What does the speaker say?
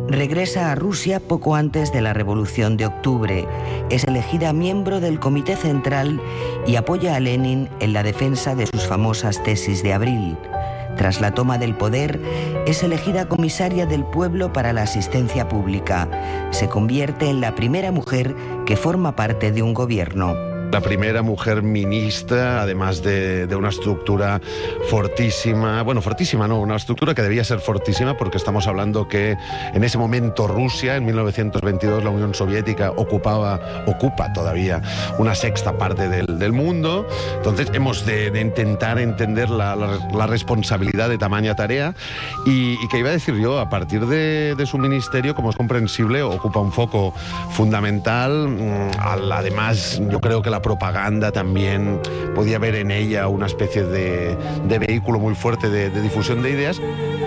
Regresa a Rusia poco antes de la Revolución de Octubre. Es elegida miembro del Comité Central y apoya a Lenin en la defensa de sus famosas tesis de abril. Tras la toma del poder, es elegida comisaria del pueblo para la asistencia pública. Se convierte en la primera mujer que forma parte de un gobierno. La primera mujer ministra, además de una estructura fortísima, bueno, fortísima no, una estructura que debía ser fortísima porque estamos hablando que en ese momento Rusia, en 1922, la Unión Soviética ocupa todavía una sexta parte del mundo. Entonces hemos de intentar entender la responsabilidad de tamaña tarea y que iba a decir yo, a partir de su ministerio, como es comprensible, ocupa un foco fundamental. Además, yo creo que la propaganda también podía ver en ella una especie de vehículo muy fuerte de difusión de ideas.